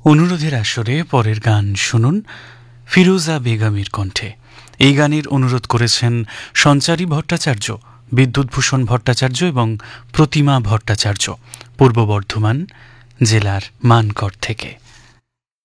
অনুরোধের আসরে পরের গান শুনুন ফিরোজা বেগমের কণ্ঠে। এই গানের অনুরোধ করেছেন সঞ্চারী ভট্টাচার্য, বিদ্যুৎভূষণ ভট্টাচার্য এবং প্রতিমা ভট্টাচার্য, পূর্ব বর্ধমান জেলার মানকড় থেকে।